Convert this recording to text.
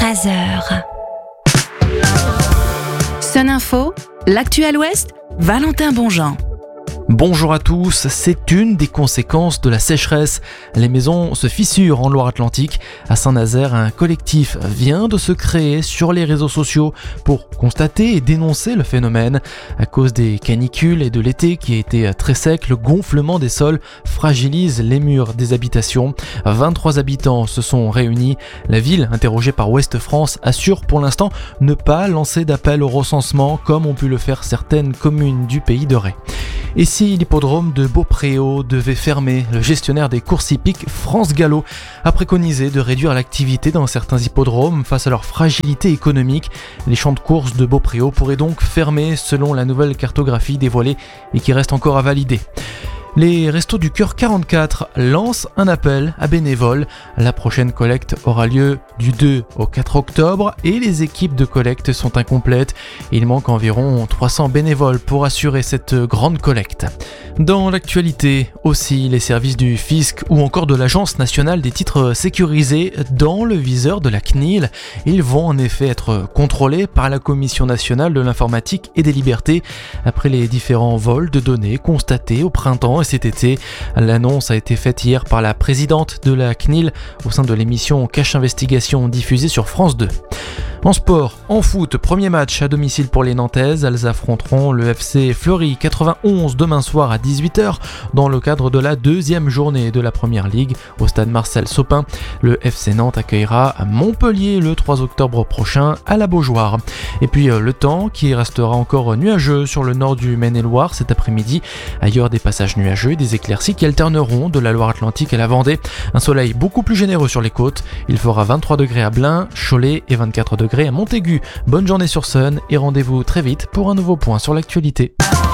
13h. Sun Info, l'actu à l'Ouest, Valentin Bonjean. Bonjour à tous, c'est une des conséquences de la sécheresse. Les maisons se fissurent en Loire-Atlantique. À Saint-Nazaire, un collectif vient de se créer sur les réseaux sociaux pour constater et dénoncer le phénomène. À cause des canicules et de l'été qui a été très sec, le gonflement des sols fragilise les murs des habitations. 23 habitants se sont réunis. La ville, interrogée par Ouest France, assure pour l'instant ne pas lancer d'appel au recensement comme ont pu le faire certaines communes du pays de Ré. Et si l'hippodrome de Beaupréau devait fermer, le gestionnaire des courses hippiques, France Gallo, a préconisé de réduire l'activité dans certains hippodromes face à leur fragilité économique. Les champs de courses de Beaupréau pourraient donc fermer selon la nouvelle cartographie dévoilée et qui reste encore à valider. Les Restos du Cœur 44 lancent un appel à bénévoles. La prochaine collecte aura lieu du 2 au 4 octobre et les équipes de collecte sont incomplètes. Il manque environ 300 bénévoles pour assurer cette grande collecte. Dans l'actualité aussi, les services du fisc ou encore de l'Agence nationale des titres sécurisés dans le viseur de la CNIL. Ils vont en effet être contrôlés par la Commission nationale de l'informatique et des libertés après les différents vols de données constatés au printemps et cet été. L'annonce a été faite hier par la présidente de la CNIL au sein de l'émission Cache Investigation diffusée sur France 2. En sport, en foot, premier match à domicile pour les Nantaises. Elles affronteront le FC Fleury 91 demain soir à 18h dans le cadre de la deuxième journée de la Première Ligue au stade Marcel Sopin. Le FC Nantes accueillera Montpellier le 3 octobre prochain à la Beaujoire. Et puis le temps qui restera encore nuageux sur le nord du Maine-et-Loire cet après-midi. Ailleurs des passages nuageux et des éclaircies qui alterneront de la Loire-Atlantique à la Vendée. Un soleil beaucoup plus généreux sur les côtes. Il fera 23 degrés à Blain, Cholet et 24 degrés à Montaigu. Bonne journée sur Sun et rendez-vous très vite pour un nouveau point sur l'actualité.